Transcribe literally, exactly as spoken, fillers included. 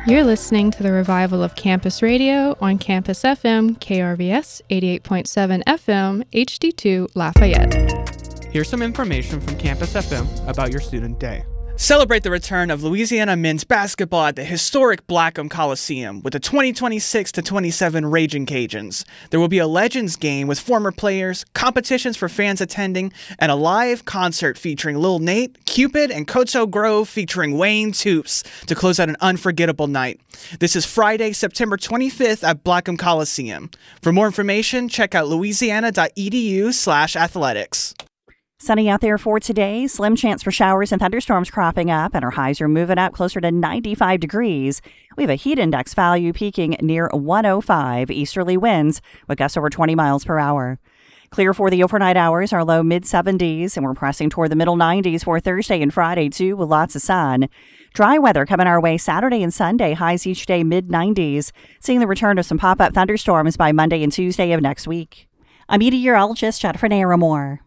You're listening to the revival of Campus Radio on Campus F M, K R V S eighty-eight point seven F M, H D two Lafayette. Here's some information from Campus F M about your student day. Celebrate the return of Louisiana men's basketball at the historic Blackham Coliseum with the twenty twenty-six to twenty-seven Raging Cajuns. There will be a Legends game with former players, competitions for fans attending, and a live concert featuring Lil Nate, Cupid, and Koto Grove featuring Wayne Toops to close out an unforgettable night. This is Friday, September twenty-fifth at Blackham Coliseum. For more information, check out louisiana.edu slash athletics. Sunny out there for today. Slim chance for showers and thunderstorms cropping up, and our highs are moving up closer to ninety-five degrees. We have a heat index value peaking near one oh five. Easterly winds with gusts over twenty miles per hour. Clear for the overnight hours, our low mid seventies, and we're pressing toward the middle nineties for Thursday and Friday, too, with lots of sun. Dry weather coming our way Saturday and Sunday, highs each day mid nineties. Seeing the return of some pop-up thunderstorms by Monday and Tuesday of next week. I'm meteorologist Jennifer Naramore.